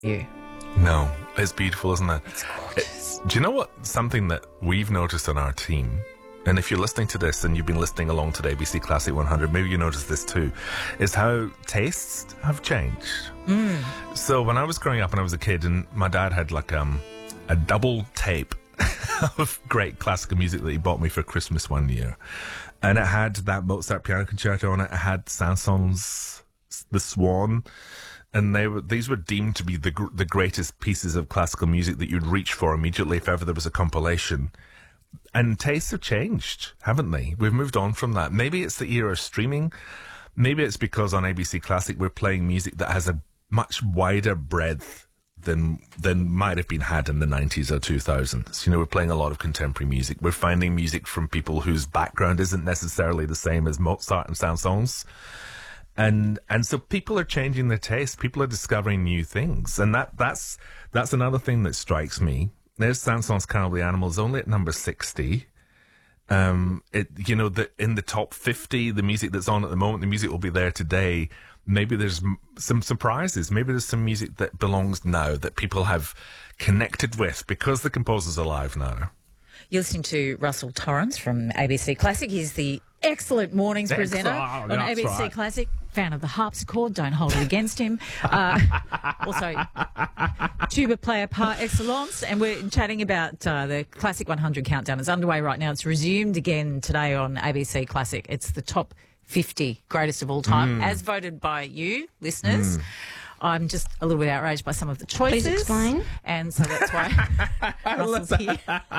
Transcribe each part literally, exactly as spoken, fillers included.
you. No, it's beautiful, isn't it? It's gorgeous. It, do you know what? Something that we've noticed on our team, and if you're listening to this and you've been listening along to the A B C Classic one hundred, maybe you noticed this too, is how tastes have changed. Mm. So when I was growing up and I was a kid, and my dad had like um, a double tape of great classical music that he bought me for Christmas one year. And it had that Mozart piano concerto on it. It had Saint-Saëns' The Swan. And they were, these were deemed to be the gr- the greatest pieces of classical music that you'd reach for immediately if ever there was a compilation. And tastes have changed, haven't they? We've moved on from that. Maybe it's the era of streaming. Maybe it's because on A B C Classic we're playing music that has a much wider breadth than than might have been had in the nineties or two thousands. You know, we're playing a lot of contemporary music. We're finding music from people whose background isn't necessarily the same as Mozart and Saint-Saëns. And and so people are changing their taste. People are discovering new things. And that that's that's another thing that strikes me. There's Saint-Saëns' Carol of the Animals, only at number sixty. Um, it you know, the, in the top fifty, the music that's on at the moment, the music will be there today. Maybe there's m- some surprises. Maybe there's some music that belongs now that people have connected with because the composer's alive now. You're listening to Russell Torrens from A B C Classic. He's the excellent mornings That's presenter right, on that's A B C right. Classic. Fan of the harpsichord, don't hold it against him. Uh, also, tuba player par excellence. And we're chatting about uh, the Classic one hundred countdown. It's underway right now. It's resumed again today on A B C Classic. It's the top fifty greatest of all time, Mm. as voted by you, listeners. Mm. I'm just a little bit outraged by some of the choices. Please explain. And so that's why Russell's here.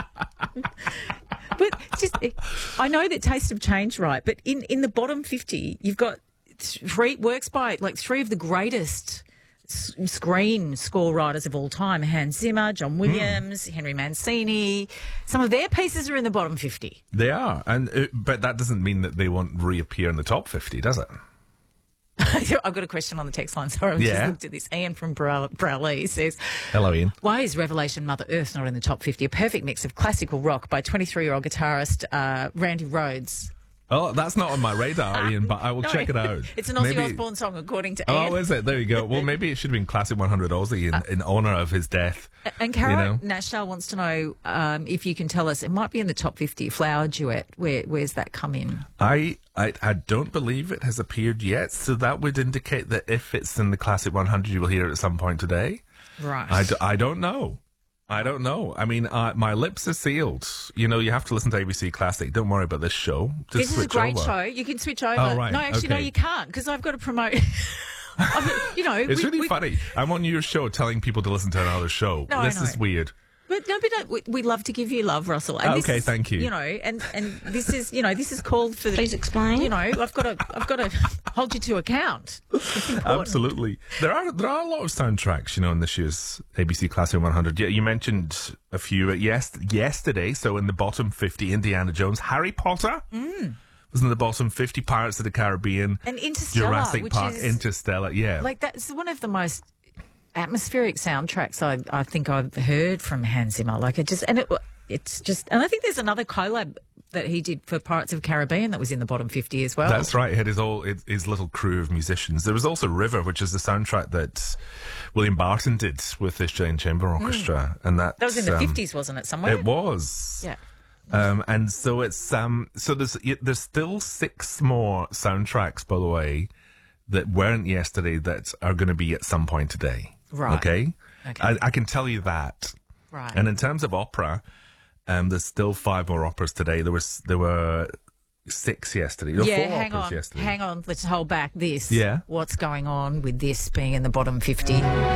But just, I know that tastes have changed, right? But in, in the bottom fifty, you've got three works by like three of the greatest s- screen score writers of all time: Hans Zimmer, John Williams, mm. Henry Mancini. Some of their pieces are in the bottom fifty. They are, and uh, but that doesn't mean that they won't reappear in the top fifty, does it? I've got a question on the text line. Sorry, I've Yeah. just looked at this. Ian from Brow- Browley says, Hello, Ian. why is Revelation Mother Earth not in the top fifty? A perfect mix of classical rock by twenty-three-year-old guitarist uh, Randy Rhoads. Oh, that's not on my radar, Ian, but I will No, check it out. It's an Ozzy Maybe- Osbourne song, according to Ian. Oh, is it? There you go. Well, maybe it should have been Classic one hundred Aussie in, in honour of his death. And Cara you know? Nashal wants to know um, if you can tell us, it might be in the top fifty, Flower Duet. Where, where's that come in? I, I I don't believe it has appeared yet, so that would indicate that if it's in the Classic one hundred, you will hear it at some point today. Right. I, d- I don't know. I don't know. I mean, uh, my lips are sealed. You know, you have to listen to A B C Classic. Don't worry about this show. Just this is a switch great over. show. You can switch over. Oh, right. No, actually, no, Okay. you can't, because I've got to promote. I mean, you know, It's we- really we- funny. I'm on your show telling people to listen to another show. No, I this is know. weird. But no, but no, we, we love to give you love, Russell. And Oh, this okay, is, thank you. You know, and, and this is, you know, this is called for the. Please explain. You know, I've got to, I've got to hold you to account. It's important. Absolutely. There are there are a lot of soundtracks, you know, in this year's A B C Classic one hundred. Yeah, you mentioned a few yes yesterday. So in the bottom fifty, Indiana Jones, Harry Potter Mm. was in the bottom fifty, Pirates of the Caribbean, And Interstellar, Jurassic which Park, is Interstellar. Yeah, like that's one of the most atmospheric soundtracks I, I think I've heard from Hans Zimmer. Like it just, and it, it's just, and I think there's another collab that he did for Pirates of the Caribbean that was in the bottom fifty as well. that's right. He had his all his, his little crew of musicians. There was also River, which is the soundtrack that William Barton did with this Jane Chamber Orchestra, and that That was in the um, fifties, wasn't it? Somewhere. It was. Yeah. Um, and so it's um, so there's there's still six more soundtracks, by the way, that weren't yesterday that are going to be at some point today. Right. Okay. Okay. I, I can tell you that. Right. And in terms of opera, um, there's still five more operas today. There was there were six yesterday. No, yeah, four hang operas on, yesterday. hang on. Let's hold back this. Yeah. What's going on with this being in the bottom fifty?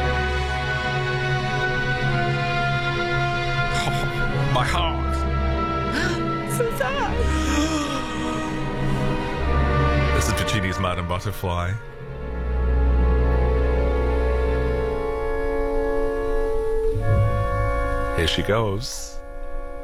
My heart. So sad. This is Puccini's Madame Butterfly. Here she goes.